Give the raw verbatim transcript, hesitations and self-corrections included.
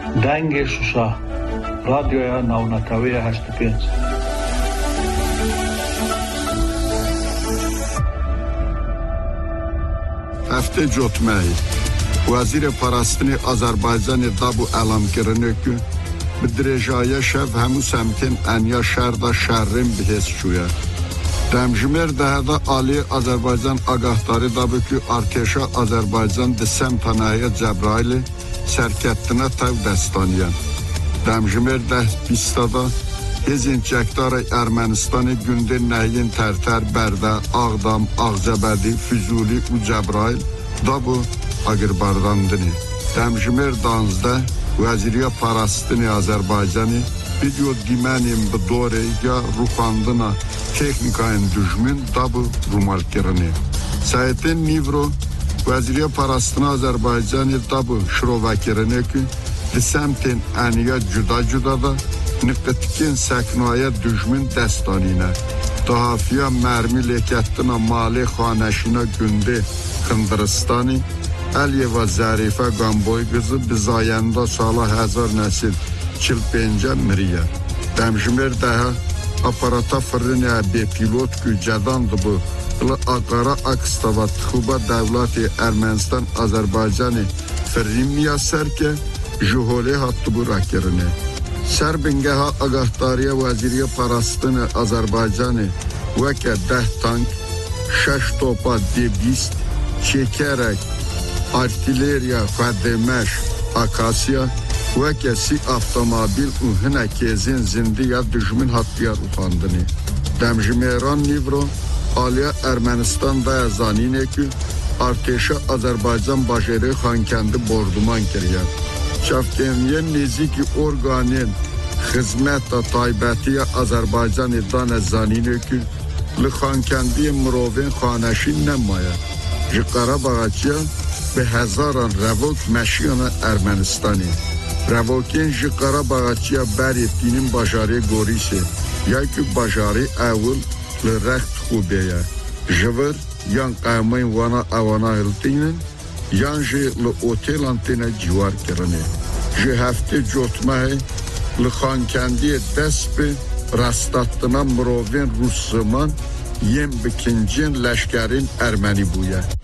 دنگ سوسا رادیویا ناونتاوی هشت پنج. هفته جوتمهی وزیر پاراستنی آذربایجان دابو اعلام کرده که به درجای شب همو سمتین انیا شهر دا شهرین بهست شویه. دمجمر دهده عالی آذربایجان آگاهداری دابو که ارتشا آذربایجان ده سمتانای جبرائیل سرکتنا تاو دستانیان. دمجمر ده بیستادا هزین چکتار ارمنستان گنده نهین ترتر برده آغدام، آغزبدی، فیزولی و جبرائیل دابو اگر بارداندنی. دمجمر دانزده وزیری پاراستنی آذربایجانی ویدیو دیمنیم به دوره یا روخاندنا تکنیکاین دشمن دابو رومال کرنی. سایتین نیورو وزیری پاراستنی آذربایجانی دابو شروع کرنی که لسمتین انیا جدا جدا دا نقطکین سکنایه دشمن دستانینه. تحافیا مرمی لیکتنا مالی خانشینا گنده خندرستانی علیه و ظریفه گامبوی گزو بزاینده سال هزار نسل چل پینجا مریه. دمجمر ده اپاراتا فرنه بی پیلوت که جدان دو بو اقارا اکستوات خوبه دولت ارمنستان آذربایجانی فرمیه سر که جهوله هاتو بو را کرنه. سر بنگه ها اگاهداری وزیری پاراستن آذربایجانی وکه ده تانک، شش توپا دی بیست، چکرک، artilleriya خدمش akasya ve kesi avtomobil u hına kezin zindiya düşmün hattiyar utandını. Demjmeran Nivro aliya Ermenistan'da zanine ki arteşa Azerbaycan başarı Xankəndi borduman kiriyor. Çafkeniye niziki organin hizmet da taybetiya Azerbaycan iddan zanine ki li Xankəndi mrovin xaneşin nemaya. Ji Qarabağaçya به هزاران روک مشیان ارمنستانی. روکین جی قراباغچیا بری تینین باشاری گوریسه یا که باشاری اول لرخت خوبیه. جور یان قیمین وانا اوانا هلتینن یان جی لوتیلان تینه جوار کرنه. جی هفته جوتمه لخانکندی دست به رستاتنا مروین روسمان یم بکنجین لشکرین ارمنی بویه.